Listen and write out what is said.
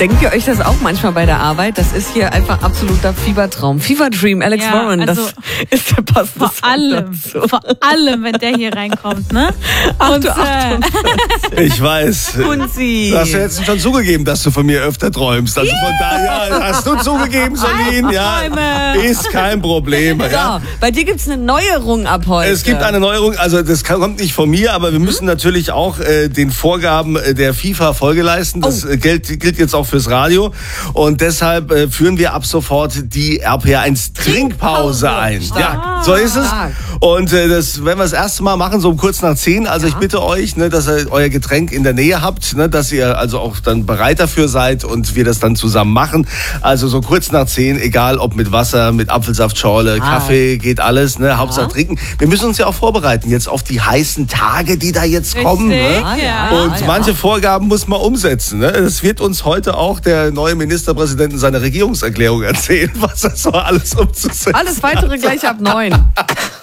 Denkt ihr euch das auch manchmal bei der Arbeit? Das ist hier einfach absoluter Fiebertraum. Fever Dream, Alex Warren, also das ist der passende vor allem, wenn der hier reinkommt, ne? Und, Ich weiß. Kunzi. Du hast ja jetzt schon zugegeben, dass du von mir öfter träumst. Also von daher hast du zugegeben, Solin. Ja, ist kein Problem. Ja. So, bei dir gibt es eine Neuerung ab heute. Es gibt eine Neuerung, also das kommt nicht von mir, aber wir müssen natürlich auch den Vorgaben der FIFA Folge leisten. Das gilt jetzt auch fürs Radio. Und deshalb führen wir ab sofort die RPR1 Trinkpause ein. Ja, so ist es. Und das werden wir das erste Mal machen, so um kurz nach 10. Also ich bitte euch, ne, dass ihr euer Getränk in der Nähe habt, ne, dass ihr also auch dann bereit dafür seid und wir das dann zusammen machen. Also so kurz nach 10, egal ob mit Wasser, mit Apfelsaftschorle, Kaffee, geht alles. Ne, Hauptsache trinken. Wir müssen uns ja auch vorbereiten jetzt auf die heißen Tage, die da jetzt kommen. Ne? Und manche Vorgaben muss man umsetzen. Ne? Das wird uns heute auch der neue Ministerpräsident in seiner Regierungserklärung erzählen, was das so alles umzusetzen. Alles Weitere gleich ab 9.